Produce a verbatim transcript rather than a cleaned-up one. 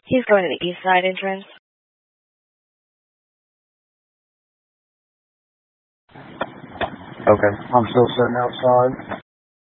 He's going to the east side entrance. Okay, I'm still sitting outside.